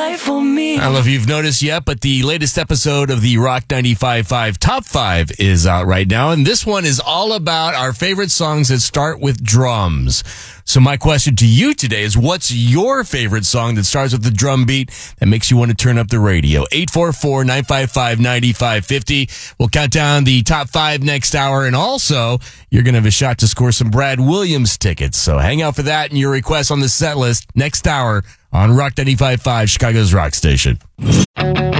right for me. I don't know if you've noticed yet, but the latest episode of the Rock 95.5 Top 5 is out right now, and this one is all about our favorite songs that start with drums. So my question to you today is, what's your favorite song that starts with the drum beat that makes you want to turn up the radio? 844-955-9550. We'll count down the top 5 next hour, and also you're going to have a shot to score some Brad Williams tickets. So hang out for that and your requests on the set list next hour on Rock 95.5, Chicago's rock station.